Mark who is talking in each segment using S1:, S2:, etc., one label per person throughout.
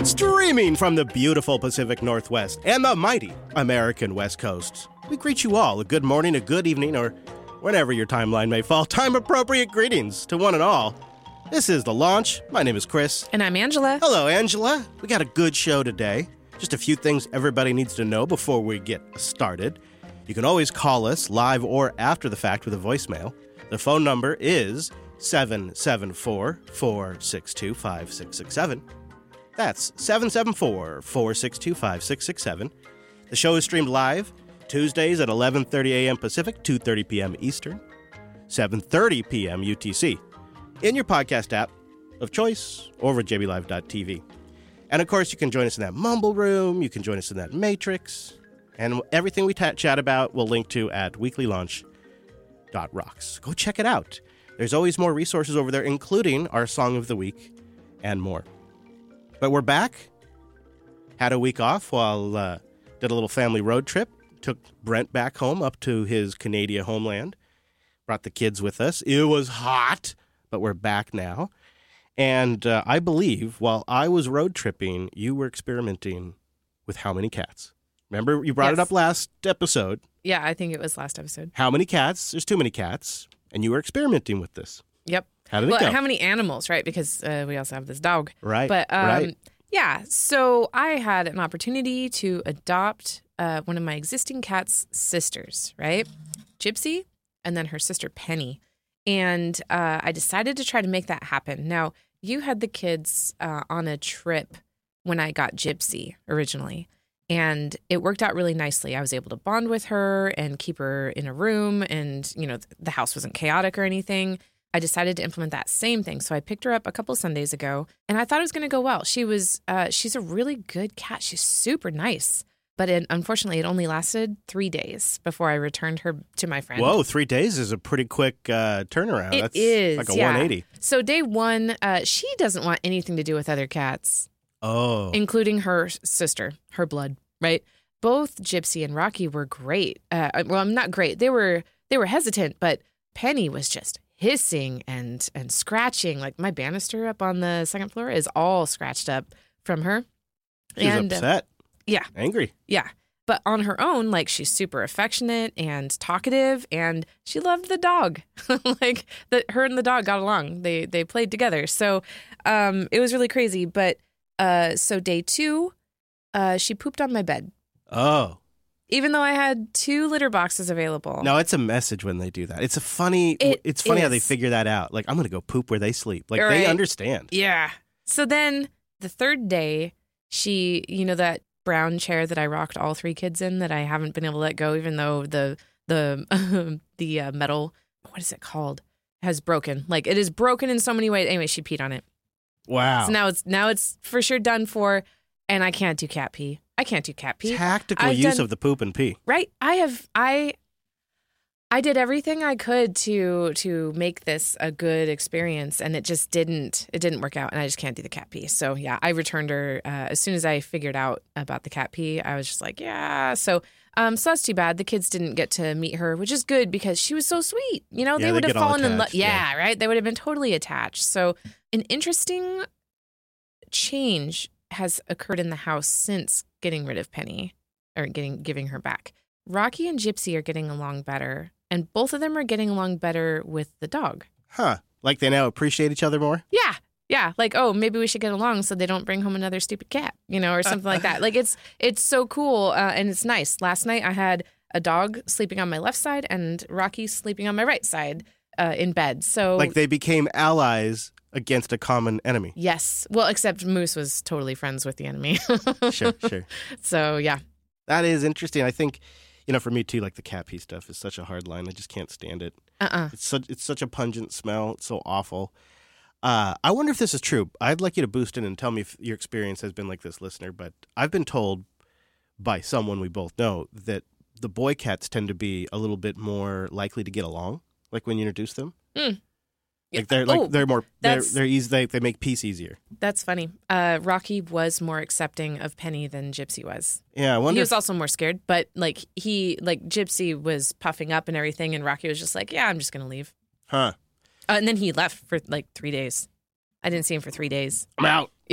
S1: Streaming from the beautiful Pacific Northwest and the mighty American West Coast, we greet you all a good morning, a good evening, or whenever your timeline may fall. Time-appropriate greetings to one and all. This is The Launch. My name is Chris.
S2: And I'm Angela.
S1: Hello, Angela. We got a good show today. Just a few things everybody needs to know before we get started. You can always call us live or after the fact with a voicemail. The phone number is 774-462-5667. That's 774-462-5667. The show is streamed live Tuesdays at 11:30 a.m. Pacific, 2:30 p.m. Eastern, 7:30 p.m. UTC, in your podcast app of choice or over at jblive.tv. And, of course, you can join us in that Mumble Room. You can join us in that Matrix. And everything we chat about we'll link to at weeklylaunch.rocks. Go check it out. There's always more resources over there, including our Song of the Week and more. But we're back. Had a week off while did a little family road trip. Took Brent back home up to his Canadian homeland. Brought the kids with us. It was hot, but we're back now. And I believe while I was road tripping, you were experimenting with how many cats? Remember, you brought it up last episode.
S2: Yeah, I think it was last episode.
S1: How many cats? There's too many cats. And you were experimenting with this.
S2: Yep.
S1: How did it go?
S2: How many animals, right? Because we also have this dog.
S1: Right.
S2: But
S1: right.
S2: Yeah, so I had an opportunity to adopt one of my existing cat's sisters, right? Gypsy, and then her sister Penny. And I decided to try to make that happen. Now, you had the kids on a trip when I got Gypsy originally. And it worked out really nicely. I was able to bond with her and keep her in a room. And, you know, the house wasn't chaotic or anything. I decided to implement that same thing. So I picked her up a couple Sundays ago, and I thought it was going to go well. She's a really good cat. She's super nice. But unfortunately, it only lasted 3 days before I returned her to my friend.
S1: Whoa, 3 days is a pretty quick turnaround.
S2: It is,
S1: like a 180.
S2: So day one, she doesn't want anything to do with other cats.
S1: Oh.
S2: Including her sister, her blood, right? Both Gypsy and Rocky were great. Well, not great. They were hesitant, but Penny was just hissing and scratching. Like my banister up on the second floor is all scratched up from her.
S1: She's upset.
S2: Yeah.
S1: Angry.
S2: Yeah. But on her own, like she's super affectionate and talkative, and she loved the dog. Like her and the dog got along. They played together. So it was really crazy. But so day two, she pooped on my bed.
S1: Oh.
S2: Even though I had 2 litter boxes available.
S1: No, it's a message when they do that. It's funny how they figure that out. Like, I'm going to go poop where they sleep. Like, They understand.
S2: Yeah. So then the third day, she, you know, that brown chair that I rocked all 3 kids in that I haven't been able to let go, even though the metal, what is it called, has broken. Like, it is broken in so many ways. Anyway, she peed on it.
S1: Wow.
S2: So now it's for sure done for, and I can't do cat pee. I can't do cat pee.
S1: Tactical use of the poop and pee.
S2: Right. I did everything I could to make this a good experience, and it just didn't work out, and I just can't do the cat pee. So yeah, I returned her as soon as I figured out about the cat pee. I was just like, yeah. So that's too bad. The kids didn't get to meet her, which is good because she was so sweet. You know, they would have fallen in love. Yeah, right. They would have been totally attached. So an interesting change has occurred in the house since getting rid of Penny or giving her back. Rocky and Gypsy are getting along better, and both of them are getting along better with the dog.
S1: Huh. Like they now appreciate each other more?
S2: Yeah. Yeah. Like, oh, maybe we should get along so they don't bring home another stupid cat, you know, or something like that. Like it's so cool and it's nice. Last night I had a dog sleeping on my left side and Rocky sleeping on my right side in bed. So
S1: like they became allies against a common enemy.
S2: Yes. Well, except Moose was totally friends with the enemy.
S1: Sure.
S2: So, yeah.
S1: That is interesting. I think, you know, for me too, like the cat pee stuff is such a hard line. I just can't stand it. It's such a pungent smell. It's so awful. I wonder if this is true. I'd like you to boost in and tell me if your experience has been like this, listener. But I've been told by someone we both know that the boy cats tend to be a little bit more likely to get along, like when you introduce them. Like they're easy. They make peace easier.
S2: That's funny. Rocky was more accepting of Penny than Gypsy was.
S1: Yeah, I wonder.
S2: He was also more scared, but Gypsy was puffing up and everything, and Rocky was just like, "Yeah, I'm just gonna leave."
S1: Huh.
S2: And then he left for like 3 days. I didn't see him for 3 days.
S1: I'm out.
S2: Yeah.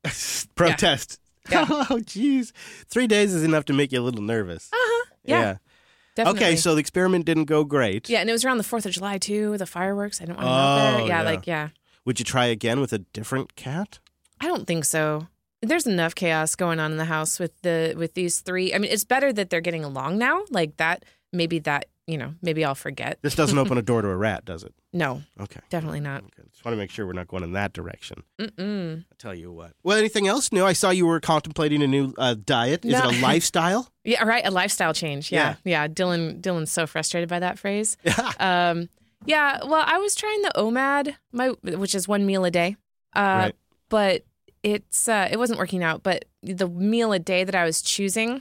S1: Protest.
S2: Yeah.
S1: Oh, jeez. 3 days is enough to make you a little nervous.
S2: Yeah. Definitely.
S1: Okay, so the experiment didn't go great.
S2: Yeah, and it was around the 4th of July, too, the fireworks. I didn't want to go out there. Yeah.
S1: Would you try again with a different cat?
S2: I don't think so. There's enough chaos going on in the house with these three. I mean, it's better that they're getting along now. Like that, maybe I'll forget.
S1: This doesn't open a door to a rat, does it?
S2: No.
S1: Okay.
S2: Definitely not.
S1: Okay. Just want to make sure we're not going in that direction.
S2: Mm-mm.
S1: I'll tell you what. Well, anything else new? I saw you were contemplating a new diet. Is it a lifestyle?
S2: Yeah, right. A lifestyle change. Yeah. Dylan's so frustrated by that phrase. Yeah. Well, I was trying the OMAD, which is 1 meal a day.
S1: Right.
S2: But it wasn't working out. But the meal a day that I was choosing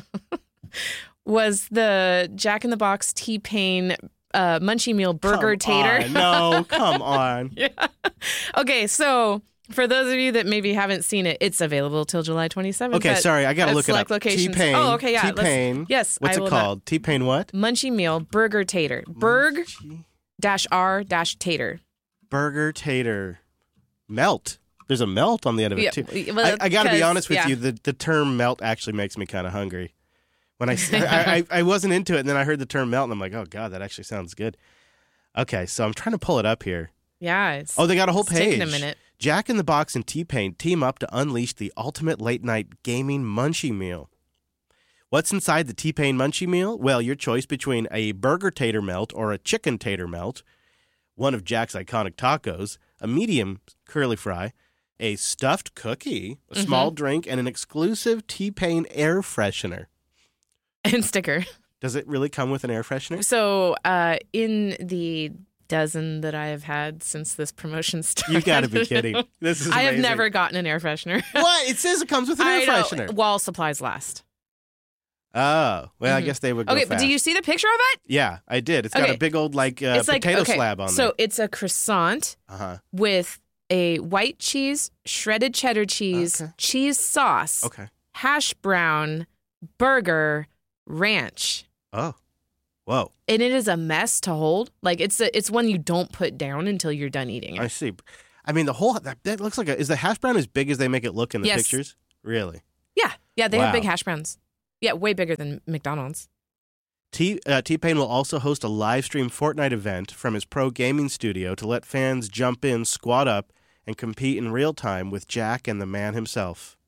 S2: was the Jack in the Box T-Pain Munchie Meal Burger Tater.
S1: No, come on.
S2: Yeah. Okay, so for those of you that maybe haven't seen it, it's available till July 27th.
S1: Okay, sorry, I gotta look it up.
S2: Locations.
S1: T-Pain.
S2: Oh, okay, yeah.
S1: T-Pain.
S2: Yes.
S1: What's it called? T-Pain what?
S2: Munchie Meal Burger Tater. Burg-R-Tater.
S1: Burger Tater. Melt. There's a melt on the end of it, too.
S2: Well,
S1: I got to be honest with you. The term melt actually makes me kind of hungry. When I wasn't into it, and then I heard the term melt, and I'm like, oh, God, that actually sounds good. Okay, so I'm trying to pull it up here.
S2: Yeah.
S1: They got a whole page.
S2: Taking a minute.
S1: Jack in the Box and T-Pain team up to unleash the ultimate late-night gaming munchie meal. What's inside the T-Pain munchie meal? Well, your choice between a burger tater melt or a chicken tater melt, one of Jack's iconic tacos, a medium curly fry, a stuffed cookie, a small drink, and an exclusive T-Pain air freshener.
S2: And sticker.
S1: Does it really come with an air freshener?
S2: So in the dozen that I have had since this promotion started.
S1: You got to be kidding. This is amazing.
S2: I have never gotten an air freshener.
S1: What? It says it comes with an air freshener.
S2: While supplies last.
S1: Oh, well, I guess they would go
S2: Okay,
S1: fast.
S2: but do you see the picture of it?
S1: Yeah, I did. It's got a big old potato slab on there.
S2: So it's a croissant with a white cheese, shredded cheddar cheese, cheese sauce, hash brown, burger, ranch.
S1: Oh, whoa.
S2: And it is a mess to hold. Like it's one you don't put down until you're done eating it.
S1: I see. I mean, that looks like is the hash brown as big as they make it look in the pictures? Really?
S2: Yeah, they have big hash browns. Yeah, way bigger than McDonald's.
S1: T-Pain will also host a live stream Fortnite event from his pro gaming studio to let fans jump in, squat up, and compete in real time with Jack and the man himself.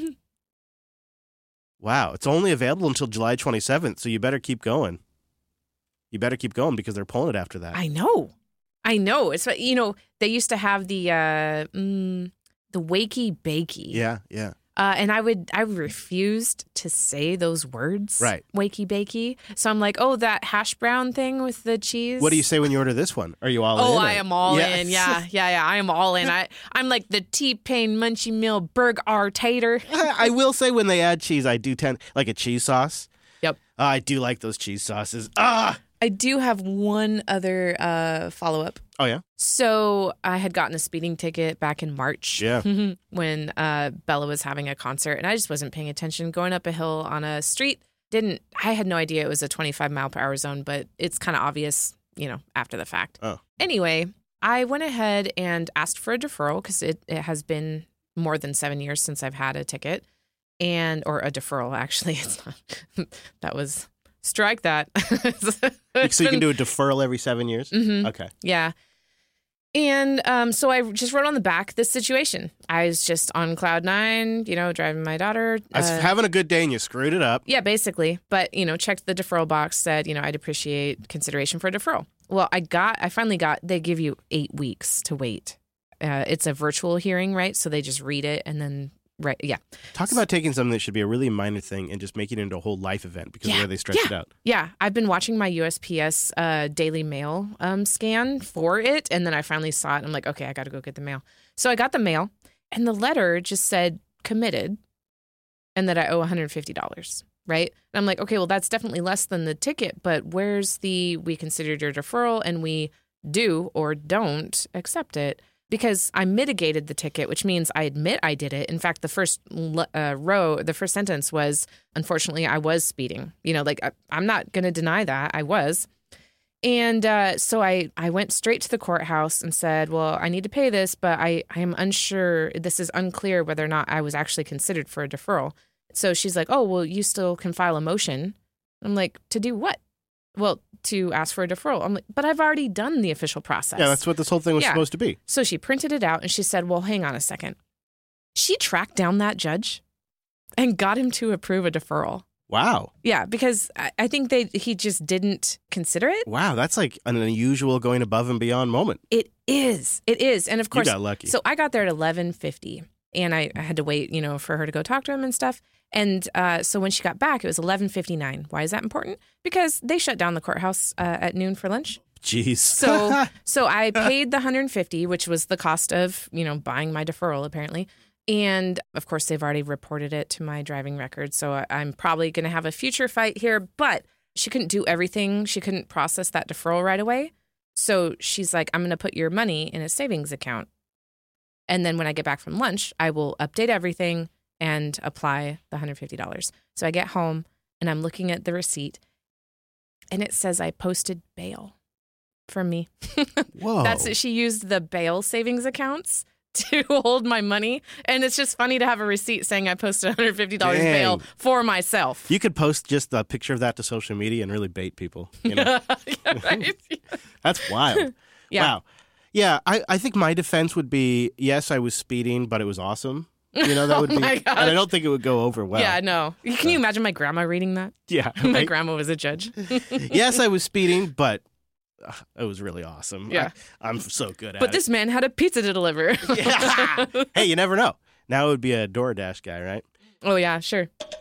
S1: Wow, it's only available until July 27th, so you better keep going. You better keep going because they're pulling it after that.
S2: I know. It's they used to have the wakey bakey.
S1: Yeah.
S2: And I refused to say those words.
S1: Right.
S2: Wakey bakey. So I'm like, that hash brown thing with the cheese.
S1: What do you say when you order this one? Are you all in?
S2: Oh, I am all in. Yeah. I am all in. I'm like the T-Pain Munchie Meal Burg-R-Tater.
S1: I will say when they add cheese, I do tend like a cheese sauce.
S2: Yep.
S1: I do like those cheese sauces.
S2: I do have one other follow-up.
S1: Oh, yeah?
S2: So I had gotten a speeding ticket back in March when Bella was having a concert, and I just wasn't paying attention. Going up a hill on a street, I had no idea it was a 25-mile-per-hour zone, but it's kind of obvious, after the fact.
S1: Oh.
S2: Anyway, I went ahead and asked for a deferral because it has been more than 7 years since I've had a ticket, or a deferral, actually. It's not. That was... Strike that.
S1: So you can do a deferral every 7 years?
S2: Mm-hmm.
S1: Okay.
S2: Yeah. And so I just wrote on the back this situation. I was just on cloud nine, driving my daughter.
S1: I was having a good day and you screwed it up.
S2: Yeah, basically. But, checked the deferral box, said, I'd appreciate consideration for a deferral. Well, I finally got, they give you 8 weeks to wait. It's a virtual hearing, right? So they just read it and then... Right, yeah.
S1: Talk about taking something that should be a really minor thing and just making it into a whole life event because of the way they stretch it out.
S2: Yeah, I've been watching my USPS Daily Mail scan for it, and then I finally saw it, and I'm like, okay, I got to go get the mail. So I got the mail, and the letter just said committed, and that I owe $150, right? And I'm like, okay, well, that's definitely less than the ticket, but where's we considered your deferral, and we do or don't accept it? Because I mitigated the ticket, which means I admit I did it. In fact, the first the first sentence was, unfortunately, I was speeding. I'm not going to deny that I was. And so I went straight to the courthouse and said, well, I need to pay this, but I am unsure. This is unclear whether or not I was actually considered for a deferral. So she's like, oh, well, you still can file a motion. I'm like, to do what? Well, to ask for a deferral. I'm like, but I've already done the official process.
S1: Yeah, that's what this whole thing was supposed to be.
S2: So she printed it out and she said, well, hang on a second. She tracked down that judge and got him to approve a deferral.
S1: Wow.
S2: Yeah, because I think he just didn't consider it.
S1: Wow, that's like an unusual going above and beyond moment.
S2: It is. It is. And of course,
S1: you got lucky.
S2: So I got there at 11:50 and I had to wait, for her to go talk to him and stuff. And so when she got back, it was 11:59. Why is that important? Because they shut down the courthouse at noon for lunch.
S1: Jeez.
S2: So I paid the $150, which was the cost of, buying my deferral, apparently. And of course, they've already reported it to my driving record. So I'm probably going to have a future fight here. But she couldn't do everything. She couldn't process that deferral right away. So she's like, I'm going to put your money in a savings account. And then when I get back from lunch, I will update everything and apply the $150. So I get home and I'm looking at the receipt and it says I posted bail for me.
S1: Whoa.
S2: That's it. She used the bail savings accounts to hold my money. And it's just funny to have a receipt saying I posted $150 bail for myself.
S1: You could post just a picture of that to social media and really bait people.
S2: Yeah, right?
S1: That's wild.
S2: Yeah.
S1: Wow. Yeah, I think my defense would be, yes, I was speeding, but it was awesome. That would be, and I don't think it would go over well.
S2: Yeah, no. Can you imagine my grandma reading that?
S1: Yeah.
S2: My grandma was a judge.
S1: Yes, I was speeding, but it was really awesome.
S2: Yeah.
S1: I'm so good at it.
S2: But this man had a pizza to deliver.
S1: Yeah. Hey, you never know. Now it would be a DoorDash guy, right?
S2: Oh, yeah, sure.